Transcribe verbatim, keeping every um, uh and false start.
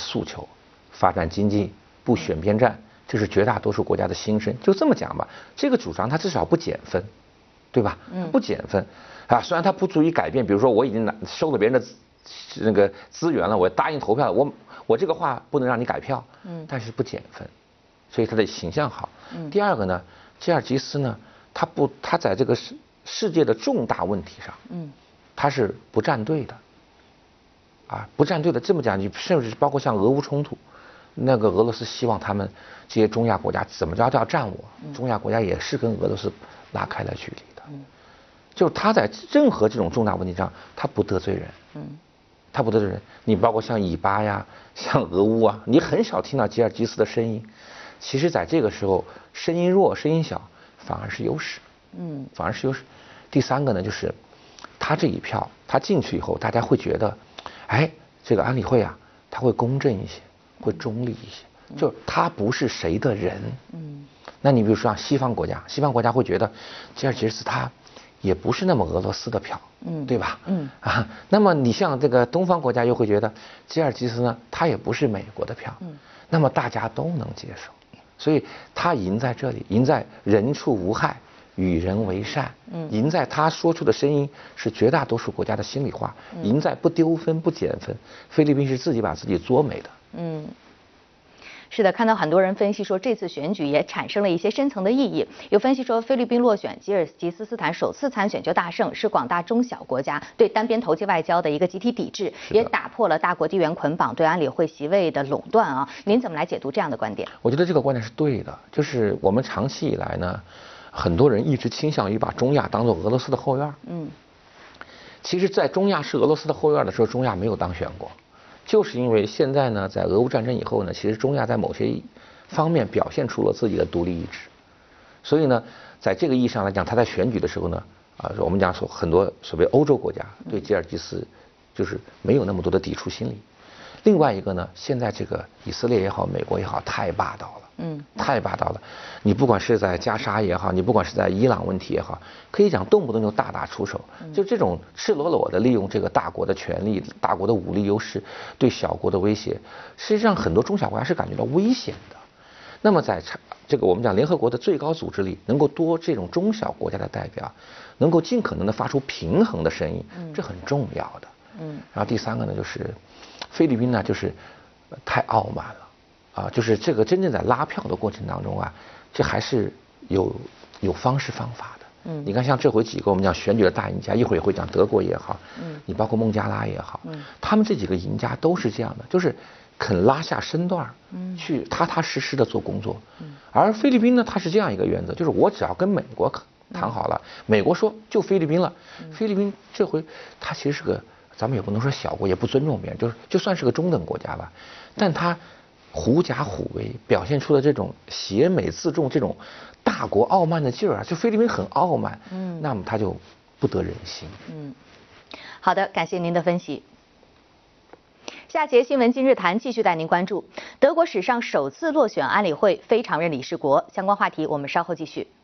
诉求，发展经济，不选边站，这是绝大多数国家的心声。就这么讲吧，这个主张它至少不减分，对吧？嗯，不减分啊，虽然它不足以改变，比如说我已经拿收了别人的那个资源了，我答应投票了，我我这个话不能让你改票，嗯，但是不减分，所以他的形象好。嗯，第二个呢，吉尔吉斯呢，他不他在这个世世界的重大问题上，嗯，他是不站队的。啊，不站队的这么讲，你甚至包括像俄乌冲突，那个俄罗斯希望他们这些中亚国家怎么着都要站我，中亚国家也是跟俄罗斯拉开了距离的。嗯，就是他在任何这种重大问题上，他不得罪人。嗯，他不得罪人。你包括像以巴呀，像俄乌啊，你很少听到吉尔吉斯的声音。其实，在这个时候，声音弱、声音小，反而是优势。嗯，反而是优势。第三个呢，就是他这一票，他进去以后，大家会觉得。哎，这个安理会啊，他会公正一些，会中立一些，就是他不是谁的人。嗯，那你比如说像西方国家，西方国家会觉得吉尔吉斯他也不是那么俄罗斯的票，嗯，对吧？嗯啊，那么你像这个东方国家又会觉得吉尔吉斯呢，他也不是美国的票，嗯，那么大家都能接受，所以他赢在这里，赢在人畜无害。与人为善，嗯，赢在他说出的声音是绝大多数国家的心里话，嗯、赢在不丢分不减分。菲律宾是自己把自己作美的，嗯， 是的，看到很多人分析说这次选举也产生了一些深层的意义。有分析说，菲律宾落选，吉尔吉斯斯坦首次参选就大胜，是广大中小国家对单边投机外交的一个集体抵制，也打破了大国地缘捆绑对安理会席位的垄断啊。您怎么来解读这样的观点？ 我觉得这个观点是对的，就是我们长期以来呢。很多人一直倾向于把中亚当作俄罗斯的后院。嗯，其实，在中亚是俄罗斯的后院的时候，中亚没有当选过，就是因为现在呢，在俄乌战争以后呢，其实中亚在某些方面表现出了自己的独立意志，所以呢，在这个意义上来讲，他在选举的时候呢，啊，我们讲说很多所谓欧洲国家对吉尔吉斯就是没有那么多的抵触心理。另外一个呢，现在这个以色列也好，美国也好，太霸道了。嗯，太霸道了。你不管是在加沙也好，你不管是在伊朗问题也好，可以讲动不动就大打出手。就这种赤裸裸的利用这个大国的权力、大国的武力优势对小国的威胁，实际上很多中小国家是感觉到危险的。那么在这个我们讲联合国的最高组织里，能够多这种中小国家的代表，能够尽可能的发出平衡的声音，这很重要的。嗯。然后第三个呢，就是菲律宾呢，就是太傲慢了。啊，就是这个真正在拉票的过程当中啊，这还是有有方式方法的。嗯，你看像这回几个我们讲选举的大赢家，一会儿也会讲德国也好，嗯，你包括孟加拉也好，嗯，他们这几个赢家都是这样的，就是肯拉下身段，嗯，去踏踏实实的做工作。嗯，而菲律宾呢，它是这样一个原则，就是我只要跟美国谈好了，美国说就菲律宾了，菲律宾这回它其实是个咱们也不能说小国，也不尊重别人，就是就算是个中等国家吧，但它。狐假虎威，表现出了这种邪美自重、这种大国傲慢的劲儿啊！就菲律宾很傲慢，嗯，那么他就不得人心。 嗯，好的，感谢您的分析。下节新闻今日谈继续带您关注德国史上首次落选安理会非常任理事国，相关话题我们稍后继续。